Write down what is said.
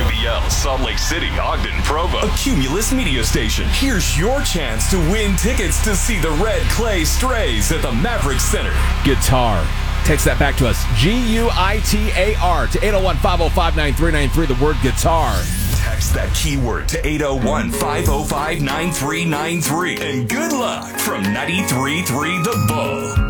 KBL, Salt Lake City, Ogden, Provo. A Cumulus media station. Here's your chance to win tickets to see the Red Clay Strays at the Maverick Center. Guitar. Text that back to us. GUITAR to 801-505-9393. The word guitar. Text that keyword to 801-505-9393. And good luck from 93.3 The Bull.